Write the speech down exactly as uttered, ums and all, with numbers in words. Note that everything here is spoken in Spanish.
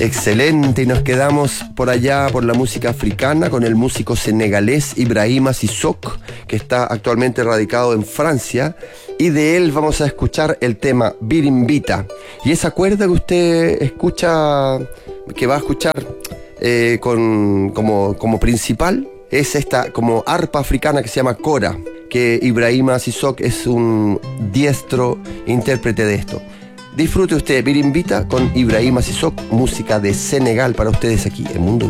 Excelente, y nos quedamos por allá por la música africana con el músico senegalés Ibrahima Sissoko, que está actualmente radicado en Francia, y de él vamos a escuchar el tema Birimbita. Y esa cuerda que usted escucha, que va a escuchar eh, con, como, como principal, es esta como arpa africana que se llama kora, que Ibrahima Sissoko es un diestro intérprete de esto. Disfrute usted Birimbita con Ibrahima Sissoko, música de Senegal para ustedes aquí en Mundo